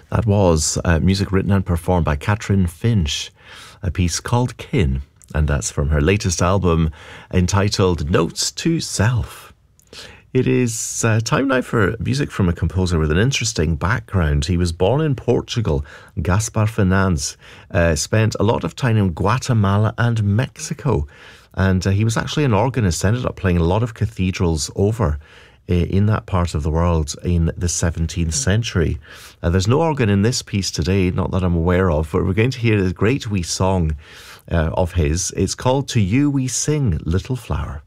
That was music written and performed by Catherine Finch, a piece called Kin, and that's from her latest album entitled Notes to Self. It is time now for music from a composer with an interesting background. He was born in Portugal. Gaspar Fernandes spent a lot of time in Guatemala and Mexico, and he was actually an organist, ended up playing a lot of cathedrals over in that part of the world in the 17th century. There's no organ in this piece today, not that I'm aware of, but we're going to hear a great wee song of his. It's called To You We Sing, Little Flower.